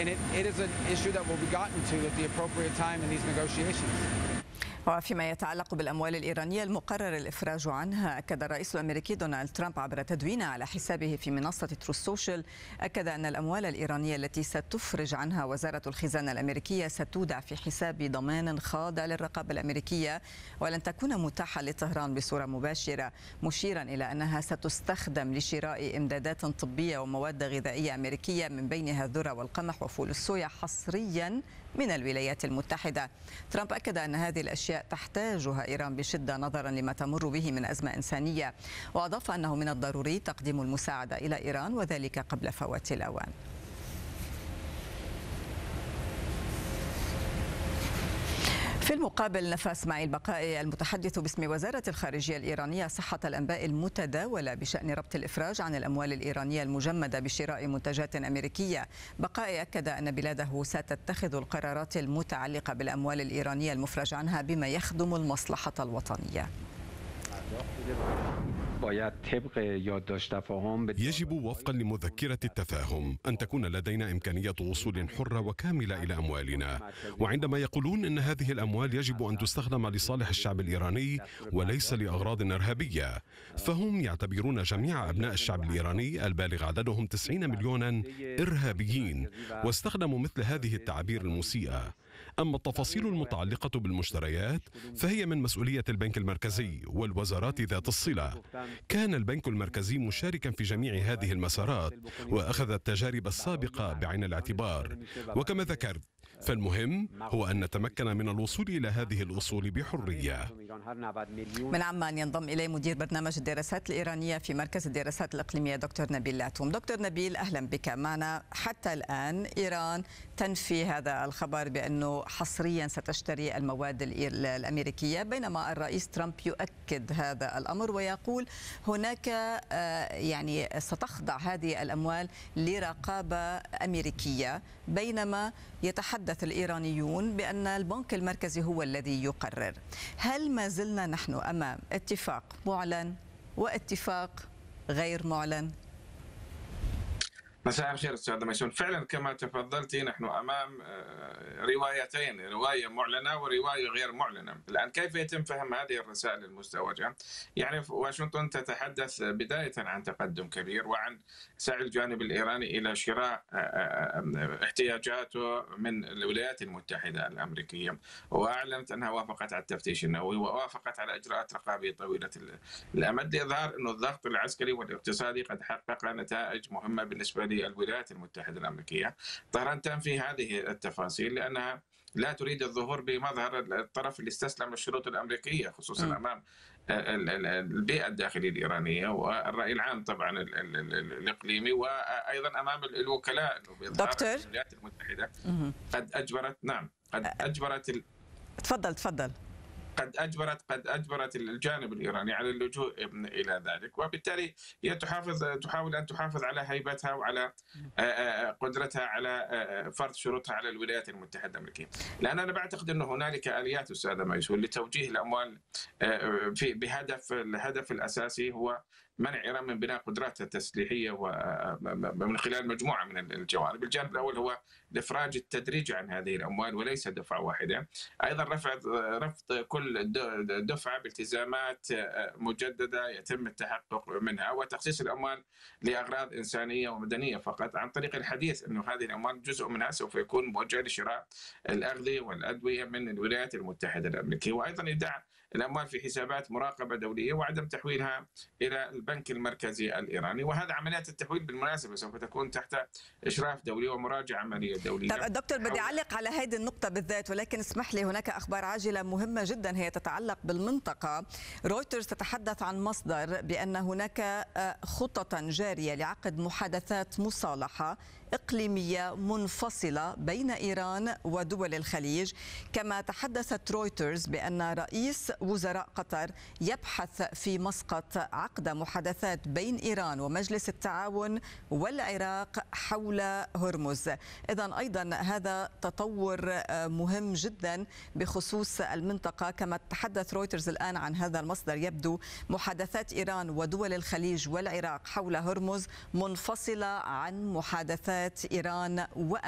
and it is an issue that will be gotten to at the appropriate time in these negotiations. وفيما يتعلق بالأموال الإيرانية المقرر الإفراج عنها، أكد الرئيس الأمريكي دونالد ترامب عبر تدوين على حسابه في منصة تروث سوشيال، أكد أن الأموال الإيرانية التي ستفرج عنها وزارة الخزانة الأمريكية ستودع في حساب ضمان خاضع للرقابة الأمريكية ولن تكون متاحة لطهران بصورة مباشرة، مشيرا إلى أنها ستستخدم لشراء إمدادات طبية ومواد غذائية أمريكية من بينها الذرة والقمح وفول الصويا حصريا من الولايات المتحدة. ترامب أكد أن هذه الأشياء تحتاجها إيران بشدة نظرا لما تمر به من أزمة إنسانية، وأضاف أنه من الضروري تقديم المساعدة إلى إيران وذلك قبل فوات الأوان. في المقابل نفى اسماعيل بقائي المتحدث باسم وزارة الخارجية الإيرانية صحة الأنباء المتداولة بشأن ربط الإفراج عن الأموال الإيرانية المجمدة بشراء منتجات أمريكية. بقائي أكد أن بلاده ستتخذ القرارات المتعلقة بالأموال الإيرانية المفرج عنها بما يخدم المصلحة الوطنية. يجب وفقا لمذكرة التفاهم أن تكون لدينا إمكانية وصول حرة وكاملة إلى أموالنا، وعندما يقولون أن هذه الأموال يجب أن تستخدم لصالح الشعب الإيراني وليس لأغراض إرهابية، فهم يعتبرون جميع أبناء الشعب الإيراني البالغ عددهم 90 مليونا إرهابيين، واستخدموا مثل هذه التعابير المسيئة. أما التفاصيل المتعلقة بالمشتريات فهي من مسؤولية البنك المركزي والوزارات ذات الصلة. كان البنك المركزي مشاركا في جميع هذه المسارات وأخذ التجارب السابقة بعين الاعتبار، وكما ذكرت فالمهم هو أن نتمكن من الوصول إلى هذه الأصول بحرية. من عمان ينضم إليه مدير برنامج الدراسات الإيرانية في مركز الدراسات الإقليمية دكتور نبيل لاتوم. دكتور نبيل، أهلا بك معنا. حتى الآن إيران تنفي هذا الخبر بأنه حصريا ستشتري المواد الأمريكية، بينما الرئيس ترامب يؤكد هذا الأمر ويقول هناك يعني ستخضع هذه الأموال لرقابة أمريكية، بينما يتحدث الإيرانيون بأن البنك المركزي هو الذي يقرر. هل ما زلنا نحن أمام اتفاق معلن واتفاق غير معلن؟ مساء الخير استاذ ميسون. فعلا كما تفضلتي نحن امام روايتين، روايه معلنه وروايه غير معلنه. الان كيف يتم فهم هذه الرسائل المزدوجه؟ يعني واشنطن تتحدث بدايه عن تقدم كبير وعن سعي الجانب الايراني الى شراء احتياجاته من الولايات المتحده الامريكيه، واعلنت انها وافقت على التفتيش النووي ووافقت على اجراءات رقابيه طويله الامد لاظهار انه الضغط العسكري والاقتصادي قد حقق نتائج مهمه بالنسبه للولايات المتحدة الأمريكية. طهران تنفي هذه التفاصيل لأنها لا تريد الظهور بمظهر الطرف اللي استسلم للشروط الأمريكية، خصوصا أمام البيئة الداخلية الإيرانية والرأي العام طبعا الإقليمي، وأيضا أمام الوكلاء دكتور الولايات المتحدة قد أجبرت تفضل. قد أجبرت الجانب الإيراني على اللجوء إلى ذلك، وبالتالي هي تحاول أن تحافظ على هيبتها وعلى قدرتها على فرض شروطها على الولايات المتحدة الأمريكية. لأن أنا بعتقد أن هنالك آليات أستاذ ميسون لتوجيه الأموال الهدف الأساسي هو منع إيران من بناء قدراتها التسليحية ومن خلال مجموعة من الجوانب. الجانب الأول هو الإفراج التدريجي عن هذه الأموال وليس دفعة واحدة، أيضا رفض كل دفعة بالتزامات مجددة يتم التحقق منها، وتخصيص الأموال لأغراض إنسانية ومدنية فقط، عن طريق الحديث أنه هذه الأموال جزء منها سوف يكون موجه لشراء الأغذية والأدوية من الولايات المتحدة الأمريكية، وأيضا إيداع الأموال في حسابات مراقبة دولية وعدم تحويلها إلى البنك المركزي الإيراني. وهذا عمليات التحويل بالمناسبة سوف تكون تحت إشراف دولي ومراجعة عملية دولية. طب دكتور بدي أعلق على هذه النقطة بالذات، ولكن اسمح لي، هناك أخبار عاجلة مهمة جدا هي تتعلق بالمنطقة. رويترز تتحدث عن مصدر بأن هناك خطة جارية لعقد محادثات مصالحة إقليمية منفصلة بين إيران ودول الخليج. كما تحدثت رويترز بأن رئيس وزراء قطر يبحث في مسقط عقد محادثات بين إيران ومجلس التعاون والعراق حول هرمز. إذن أيضا هذا تطور مهم جدا بخصوص المنطقة. كما تحدث رويترز الآن عن هذا المصدر، يبدو محادثات إيران ودول الخليج والعراق حول هرمز منفصلة عن محادثات إيران